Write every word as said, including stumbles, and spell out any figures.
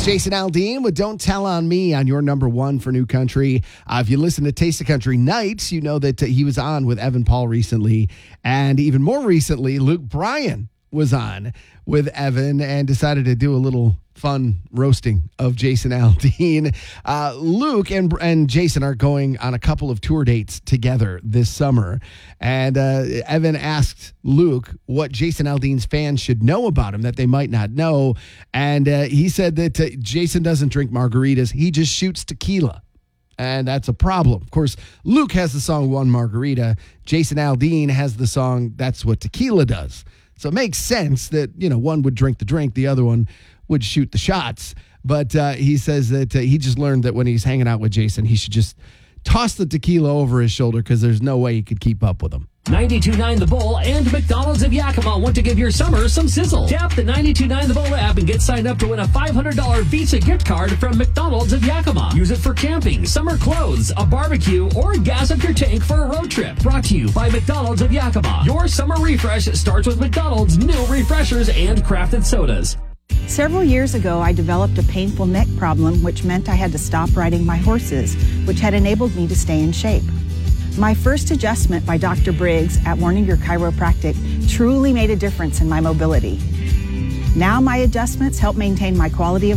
Jason Aldean with Don't Tell on Me on your number one for New Country. Uh, if you listen to Taste of Country Nights, you know that uh, he was on with Evan Paul recently. And even more recently, Luke Bryan was on with Evan and decided to do a little fun roasting of Jason Aldean. Uh, Luke and and Jason are going on a couple of tour dates together this summer. And uh, Evan asked Luke what Jason Aldean's fans should know about him that they might not know. And uh, he said that uh, Jason doesn't drink margaritas. He just shoots tequila. And that's a problem. Of course, Luke has the song One Margarita. Jason Aldean has the song That's What Tequila Does. So it makes sense that, you know, one would drink the drink, the other one would shoot the shots. But uh, he says that uh, he just learned that when he's hanging out with Jason, he should just toss the tequila over his shoulder because there's no way he could keep up with him. ninety-two point nine The Bull and McDonald's of Yakima want to give your summer some sizzle. Tap the ninety-two point nine The Bull app and get signed up to win a five hundred dollars Visa gift card from McDonald's of Yakima. Use it for camping, summer clothes, a barbecue, or gas up your tank for a road trip. Brought to you by McDonald's of Yakima. Your summer refresh starts with McDonald's new refreshers and crafted sodas. Several years ago, I developed a painful neck problem, which meant I had to stop riding my horses, which had enabled me to stay in shape. My first adjustment by Doctor Briggs at Warninger Chiropractic truly made a difference in my mobility. Now my adjustments help maintain my quality of